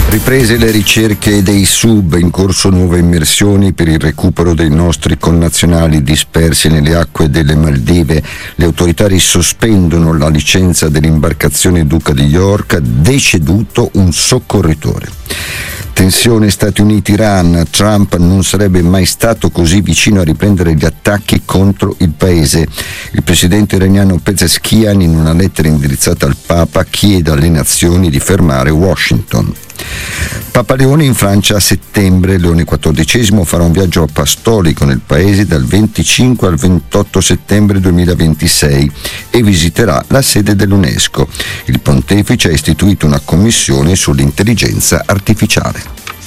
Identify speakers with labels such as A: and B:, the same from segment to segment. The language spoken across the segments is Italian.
A: Riprese le ricerche dei sub, in corso nuove immersioni per il recupero dei nostri connazionali dispersi nelle acque delle Maldive. Le autorità risospendono la licenza dell'imbarcazione Duca di York, deceduto un soccorritore. Tensione Stati Uniti-Iran. Trump non sarebbe mai stato così vicino a riprendere gli attacchi contro il paese. Il presidente iraniano Pezeshkian, in una lettera indirizzata al Papa, chiede alle nazioni di fermare Washington. Papa Leone in Francia a settembre. Leone XIV farà un viaggio apostolico nel paese dal 25 al 28 settembre 2026 e visiterà la sede dell'UNESCO. Il pontefice ha istituito una commissione sull'intelligenza artificiale.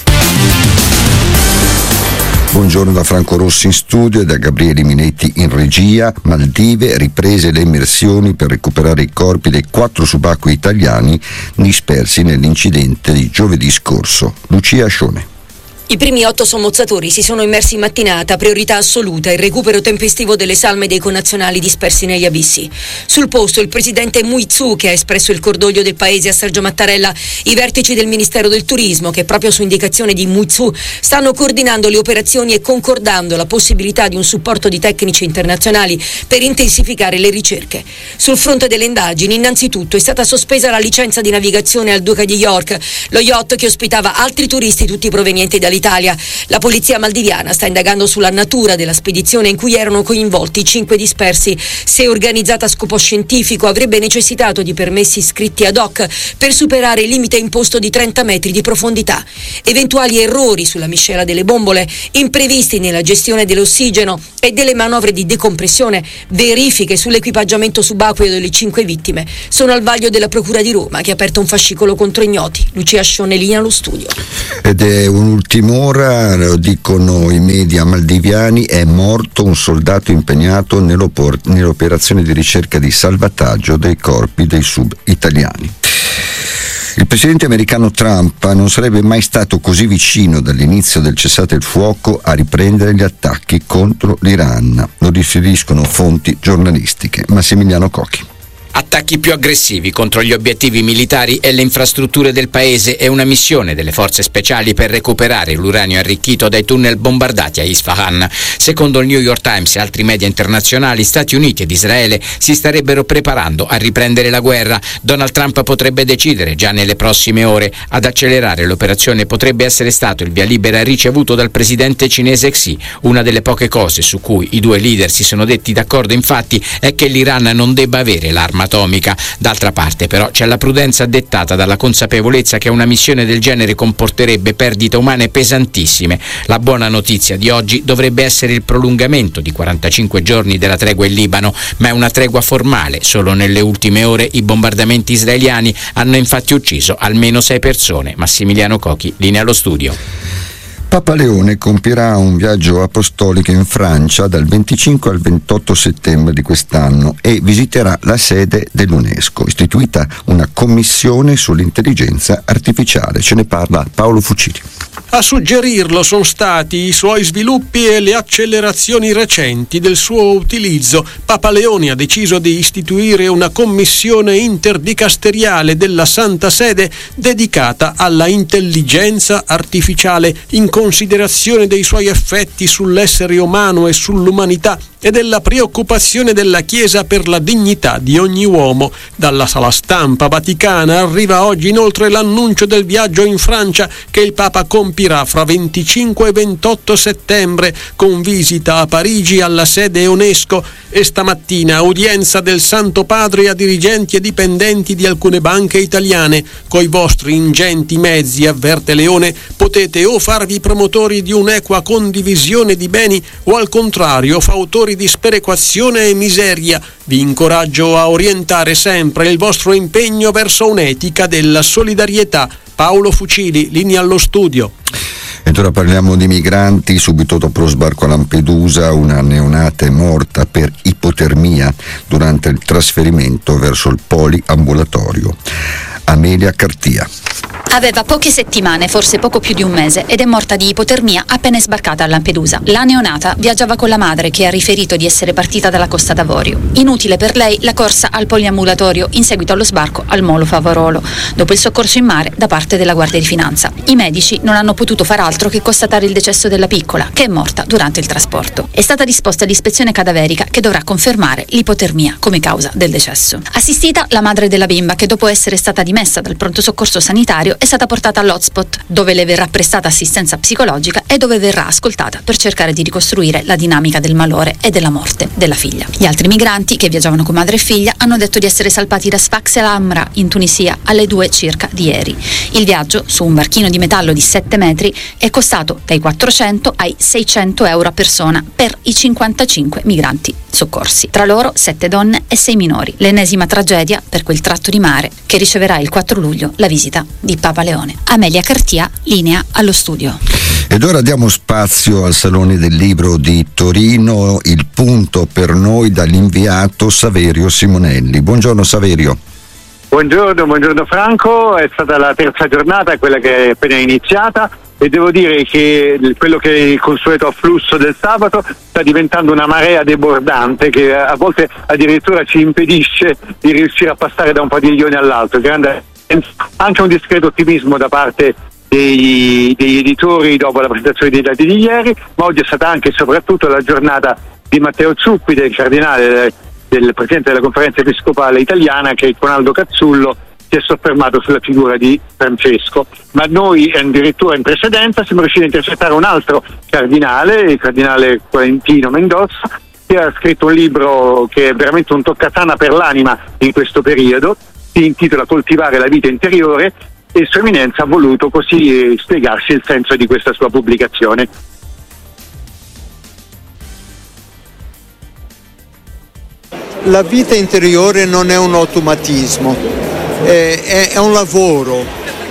A: Buongiorno da Franco Rossi in studio e da Gabriele Minetti in regia. Maldive, riprese le immersioni per recuperare i corpi dei 4 subacquei italiani dispersi nell'incidente di giovedì scorso. Lucia Ascione.
B: I primi 8 sommozzatori si sono immersi in mattinata, priorità assoluta il recupero tempestivo delle salme dei connazionali dispersi negli abissi. Sul posto il presidente Muizzu, che ha espresso il cordoglio del paese a Sergio Mattarella, i vertici del Ministero del Turismo, che proprio su indicazione di Muizzu stanno coordinando le operazioni e concordando la possibilità di un supporto di tecnici internazionali per intensificare le ricerche. Sul fronte delle indagini, innanzitutto è stata sospesa la licenza di navigazione al Duca di York, lo yacht che ospitava altri turisti tutti provenienti dall'Italia. La polizia maldiviana sta indagando sulla natura della spedizione in cui erano coinvolti 5 dispersi. Se organizzata a scopo scientifico, avrebbe necessitato di permessi scritti ad hoc per superare il limite imposto di 30 metri di profondità. Eventuali errori sulla miscela delle bombole, imprevisti nella gestione dell'ossigeno e delle manovre di decompressione, verifiche sull'equipaggiamento subacqueo delle 5 vittime sono al vaglio della Procura di Roma, che ha aperto un fascicolo contro ignoti. Lucia Ascione, linea allo studio.
A: Ed è un'ultima ora, lo dicono i media maldiviani, è morto un soldato impegnato nell'operazione di ricerca di salvataggio dei corpi dei sub italiani. Il presidente americano Trump non sarebbe mai stato così vicino dall'inizio del cessate il fuoco a riprendere gli attacchi contro l'Iran. Lo riferiscono fonti giornalistiche. Massimiliano Cocchi.
C: Attacchi più aggressivi contro gli obiettivi militari e le infrastrutture del paese e una missione delle forze speciali per recuperare l'uranio arricchito dai tunnel bombardati a Isfahan. Secondo il New York Times e altri media internazionali, Stati Uniti ed Israele si starebbero preparando a riprendere la guerra. Donald Trump potrebbe decidere già nelle prossime ore. Ad accelerare l'operazione potrebbe essere stato il via libera ricevuto dal presidente cinese Xi. Una delle poche cose su cui i due leader si sono detti d'accordo, infatti, è che l'Iran non debba avere l'arma atomica. D'altra parte, però, c'è la prudenza dettata dalla consapevolezza che una missione del genere comporterebbe perdite umane pesantissime. La buona notizia di oggi dovrebbe essere il prolungamento di 45 giorni della tregua in Libano, ma è una tregua formale. Solo nelle ultime ore i bombardamenti israeliani hanno infatti ucciso almeno 6 persone. Massimiliano Cocchi, linea allo studio.
A: Papa Leone compirà un viaggio apostolico in Francia dal 25 al 28 settembre di quest'anno e visiterà la sede dell'UNESCO, istituita una commissione sull'intelligenza artificiale. Ce ne parla Paolo Fucili.
D: A suggerirlo sono stati i suoi sviluppi e le accelerazioni recenti del suo utilizzo. Papa Leone ha deciso di istituire una commissione interdicasteriale della Santa Sede dedicata alla intelligenza artificiale, in considerazione dei suoi effetti sull'essere umano e sull'umanità e della preoccupazione della Chiesa per la dignità di ogni uomo. Dalla sala stampa vaticana arriva oggi inoltre l'annuncio del viaggio in Francia che il Papa compirà fra 25 e 28 settembre, con visita a Parigi alla sede UNESCO e stamattina udienza del Santo Padre a dirigenti e dipendenti di alcune banche italiane. Coi vostri ingenti mezzi, avverte Leone, potete o farvi promotori di un'equa condivisione di beni o al contrario fautori di sperequazione e miseria. Vi incoraggio a orientare sempre il vostro impegno verso un'etica della solidarietà. Paolo Fucili, linea allo studio.
A: Ed ora parliamo di migranti. Subito dopo lo sbarco a Lampedusa, una neonata è morta per ipotermia durante il trasferimento verso il poliambulatorio. Amelia Cartia.
E: Aveva poche settimane, forse poco più di un mese, ed è morta di ipotermia appena è sbarcata a Lampedusa. La neonata viaggiava con la madre, che ha riferito di essere partita dalla Costa d'Avorio. Inutile per lei la corsa al poliambulatorio in seguito allo sbarco al Molo Favorolo, dopo il soccorso in mare da parte della Guardia di Finanza. I medici non hanno potuto far altro che constatare il decesso della piccola, che è morta durante il trasporto. È stata disposta l'ispezione cadaverica che dovrà confermare l'ipotermia come causa del decesso. Assistita la madre della bimba, che dopo essere stata dimessa dal pronto soccorso sanitario è stata portata all'hotspot, dove le verrà prestata assistenza psicologica e dove verrà ascoltata per cercare di ricostruire la dinamica del malore e della morte della figlia. Gli altri migranti, che viaggiavano con madre e figlia, hanno detto di essere salpati da Sfax El Amra in Tunisia alle 2 circa di ieri. Il viaggio, su un barchino di metallo di 7 metri, è costato dai 400 ai 600 euro a persona per i 55 migranti soccorsi. Tra loro 7 donne e 6 minori. L'ennesima tragedia per quel tratto di mare che riceverà il 4 luglio la visita di Papa Leone. Amelia Cartia, linea allo studio.
A: Ed ora diamo spazio al Salone del Libro di Torino, il punto per noi dall'inviato Saverio Simonelli. Buongiorno Saverio.
F: Buongiorno Franco, è stata la terza giornata, quella che è appena iniziata, e devo dire che quello che è il consueto afflusso del sabato sta diventando una marea debordante che a volte addirittura ci impedisce di riuscire a passare da un padiglione all'altro. Anche un discreto ottimismo da parte degli editori dopo la presentazione dei dati di ieri, ma oggi è stata anche e soprattutto la giornata di Matteo Zuppi, del cardinale, del presidente della conferenza episcopale italiana, che con Aldo Cazzullo si è soffermato sulla figura di Francesco. Ma noi addirittura in precedenza siamo riusciti a intercettare un altro cardinale, il cardinale Valentino Mendoza, che ha scritto un libro che è veramente un toccasana per l'anima in questo periodo, si intitola Coltivare la vita interiore, e Sua Eminenza ha voluto così spiegarci il senso di questa sua pubblicazione.
G: La vita interiore non è un automatismo, è un lavoro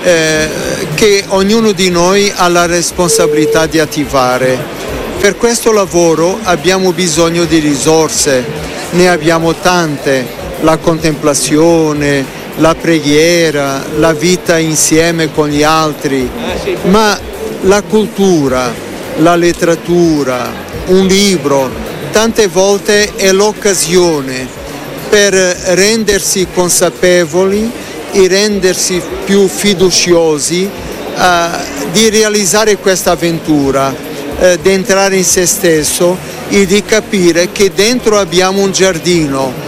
G: che ognuno di noi ha la responsabilità di attivare. Per questo lavoro abbiamo bisogno di risorse, ne abbiamo tante: la contemplazione, la preghiera, la vita insieme con gli altri, ma la cultura, la letteratura, un libro, tante volte è l'occasione per rendersi consapevoli e rendersi più fiduciosi di realizzare questa avventura, di entrare in se stesso e di capire che dentro abbiamo un giardino.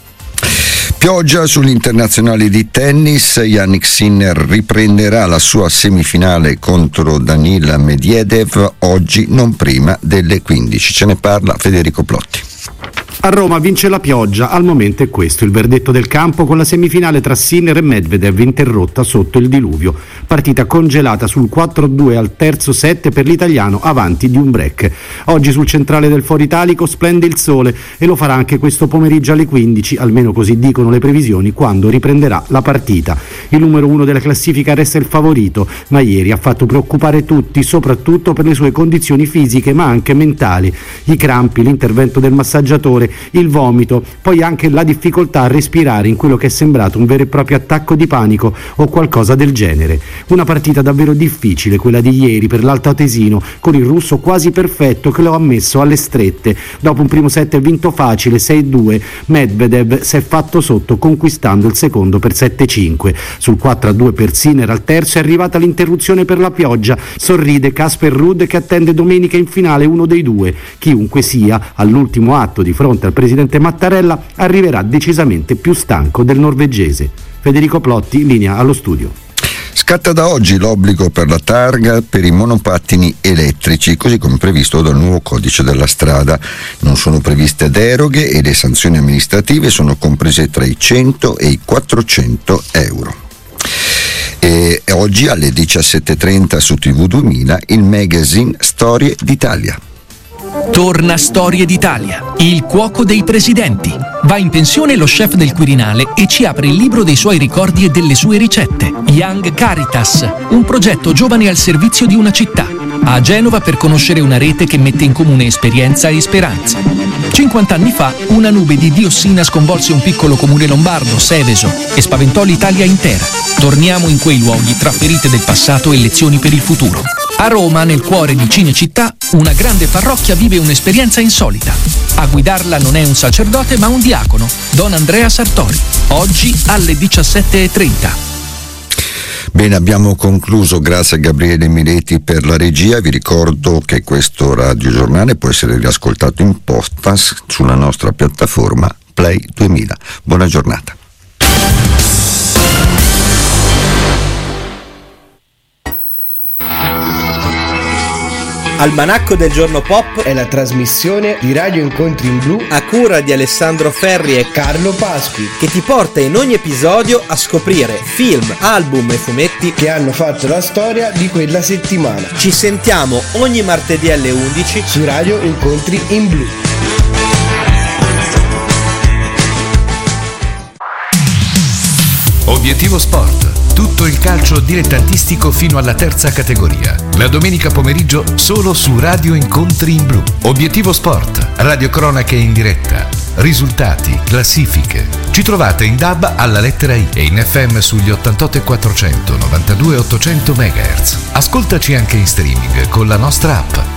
A: Pioggia sugli internazionali di tennis. Jannik Sinner riprenderà la sua semifinale contro Danil Medvedev oggi, non prima delle 15. Ce ne parla Federico Plotti.
H: A Roma vince la pioggia, al momento è questo il verdetto del campo, con la semifinale tra Sinner e Medvedev interrotta sotto il diluvio. Partita congelata sul 4-2 al terzo set per l'italiano, avanti di un break. Oggi sul centrale del Foro Italico splende il sole e lo farà anche questo pomeriggio alle 15, almeno così dicono le previsioni, quando riprenderà la partita. Il numero 1 della classifica resta il favorito, ma ieri ha fatto preoccupare tutti, soprattutto per le sue condizioni fisiche ma anche mentali. I crampi, l'intervento del massaggiatore, il vomito, poi anche la difficoltà a respirare in quello che è sembrato un vero e proprio attacco di panico o qualcosa del genere. Una partita davvero difficile quella di ieri per l'altoatesino, con il russo quasi perfetto che lo ha messo alle strette. Dopo un primo set vinto facile 6-2, Medvedev si è fatto sotto conquistando il secondo per 7-5. Sul 4-2 per Sinner al terzo è arrivata l'interruzione per la pioggia. Sorride Casper Ruud, che attende domenica in finale uno dei due. Chiunque sia, all'ultimo atto di fronte al presidente Mattarella arriverà decisamente più stanco del norvegese. Federico Plotti, linea allo studio.
A: Scatta da oggi l'obbligo per la targa per i monopattini elettrici, così come previsto dal nuovo codice della strada. Non sono previste deroghe e le sanzioni amministrative sono comprese tra i 100 e i 400 euro. E oggi alle 17:30 su TV 2000 il magazine Storie d'Italia.
I: Torna Storie d'Italia, il cuoco dei presidenti. Va in pensione lo chef del Quirinale e ci apre il libro dei suoi ricordi e delle sue ricette. Young Caritas, un progetto giovane al servizio di una città. A Genova per conoscere una rete che mette in comune esperienza e speranza. 50 anni fa una nube di diossina sconvolse un piccolo comune lombardo, Seveso, e spaventò l'Italia intera. Torniamo in quei luoghi tra ferite del passato e lezioni per il futuro. A Roma, nel cuore di Cinecittà, una grande parrocchia vive un'esperienza insolita. A guidarla non è un sacerdote ma un diacono, Don Andrea Sartori. Oggi alle 17:30.
A: Bene, abbiamo concluso, grazie a Gabriele Mileti per la regia. Vi ricordo che questo radiogiornale può essere riascoltato in podcast sulla nostra piattaforma Play 2000. Buona giornata.
J: Almanacco del Giorno Pop è la trasmissione di Radio Incontri in Blu a cura di Alessandro Ferri e Carlo Pasqui, che ti porta in ogni episodio a scoprire film, album e fumetti che hanno fatto la storia di quella settimana. Ci sentiamo ogni martedì alle 11 su Radio Incontri in Blu.
K: Obiettivo Sport. Tutto il calcio dilettantistico fino alla terza categoria. La domenica pomeriggio solo su Radio Incontri in Blu. Obiettivo Sport. Radiocronache in diretta. Risultati, classifiche. Ci trovate in DAB alla lettera I e in FM sugli 88.400, 92.800 MHz. Ascoltaci anche in streaming con la nostra app.